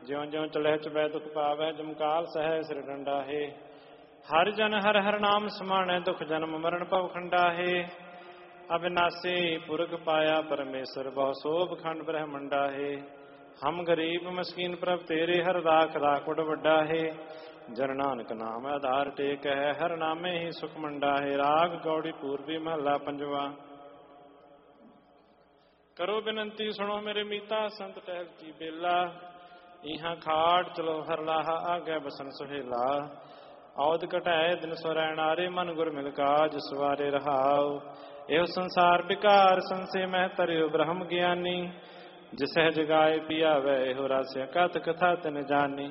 ਜਿਉਂ ਜਿਉਂ ਚਲਹਿ ਚਬੈ ਦੁਖ ਪਾਵੈ, ਜਮਕਾਲ ਸਹਿ ਸਿਰ ਡੰਡਾਹੇ। ਹਰ ਜਨ ਹਰ ਹਰ ਨਾਮ ਸਮਾਣੈ, ਦੁਖ ਜਨਮ ਮਰਨ ਭਵ ਖੰਡਾਹੇ। ਅਬਿਨਾਸੀ ਪੁਰਖ ਪਾਇਆ ਪਰਮੇਸ਼ਰ, ਬਹੁ ਸੋਭ ਖੰਡ ਬ੍ਰਹਮੰਡਾ ਹੈ। ਹਮ ਗਰੀਬ ਮਸਕੀਨ ਪ੍ਰਭ ਤੇਰੇ, ਹਰ ਰਾਖ ਰਾਖਵਟ ਵੱਡਾ ਹੈ। ਜਨ ਨਾਨਕ ਨਾਮ ਆਧਾਰ ਟੇਕ ਹੈ, ਹਰ ਨਾਮੇ ਹੀ ਸੁਖ ਮੰਡਾ ਹੈ। ਰਾਗ ਗੌੜੀ ਪੂਰਬੀ ਮਹੱਲਾ ਪੰਜਵਾ। ਕਰੋ ਬੇਨੰਤੀ ਸੁਣੋ ਮੇਰੇ ਮੀਤਾ, ਸੰਤ ਟਹਿਲ ਕੀ ਬੇਲਾ। ਇਹਾਂ ਖਾੜ ਚਲੋ ਹਰ ਲਾਹਾ, ਆਗੇ ਬਸਨ ਸੁਹੇਲਾ। ਔਦ ਘਟਾਏ ਦਿਨ ਸੁਰੈਣਾਰੇ, ਮਨ ਗੁਰ ਮਿਲ ਕਾਜ ਸਵਾਰੇ ਰਹਾਉ। ਇਹੋ ਸੰਸਾਰ ਵਿਕਾਰ, ਸੰਸੇ ਮਹਿ ਤਰਿਓ ਬ੍ਰਹਮ ਗਿਆਨੀ। ਜਿਸਹਿ ਜਗਾਏ ਪੀਆਵੈ, ਇਹੋ ਰਸ ਕਥ ਕਥਾ ਤਿਨ ਜਾਨੀ।